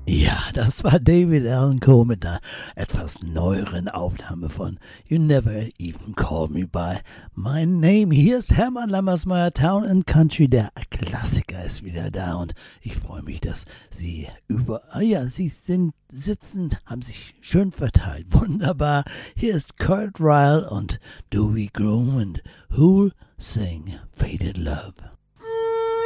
Ja, das war David Allan Coe mit einer etwas neueren Aufnahme von You Never Even Call Me By My Name. Hier ist Hermann Lammersmeyer, Town and Country. Der Klassiker ist wieder da und ich freue mich, dass Sie Sie sind sitzend, haben sich schön verteilt. Wunderbar. Hier ist Kurt Ryle und Dewey Groom und Who'll Sing Faded Love.